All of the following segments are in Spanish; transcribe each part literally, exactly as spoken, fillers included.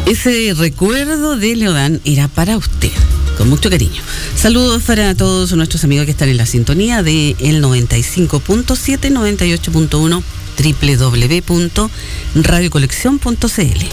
Ese recuerdo de Leodán irá para usted, con mucho cariño. Saludos para todos nuestros amigos que están en la sintonía de el noventa y cinco punto siete, noventa y ocho punto uno, doble u doble u doble u punto radio colección punto c l.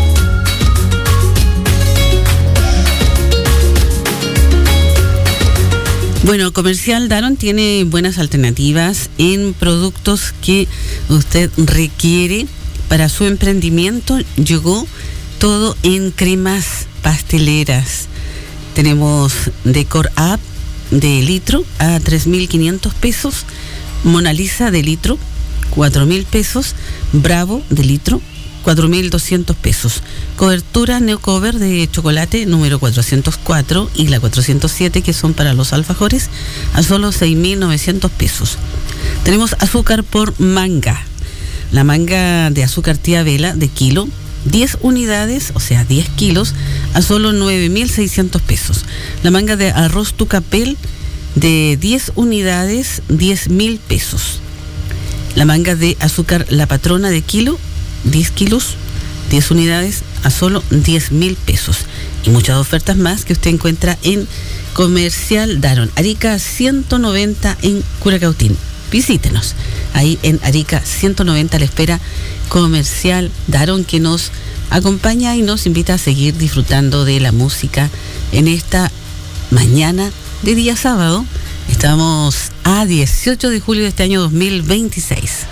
Bueno, Comercial Daron tiene buenas alternativas en productos que usted requiere para su emprendimiento. Llegó todo en cremas pasteleras. Tenemos Decor Up de litro a tres mil quinientos pesos, Mona Lisa de litro, cuatro mil pesos, Bravo de litro, cuatro mil doscientos pesos. Cobertura Neocover de chocolate número cuatrocientos cuatro y la cuatrocientos siete, que son para los alfajores, a solo seis mil novecientos pesos. Tenemos azúcar por manga. La manga de azúcar tía Vela de kilo, diez unidades, o sea diez kilos, a solo nueve mil seiscientos pesos. La manga de arroz Tucapel de diez unidades, diez mil pesos. La manga de azúcar La Patrona de kilo, diez kilos, diez unidades, a solo diez mil pesos. Y muchas ofertas más que usted encuentra en Comercial Daron, Arica ciento noventa en Curacautín. Visítenos, ahí en Arica ciento noventa le espera Comercial Daron, que nos acompaña y nos invita a seguir disfrutando de la música en esta mañana de día sábado. Estamos a dieciocho de julio de este año dos mil veintiséis.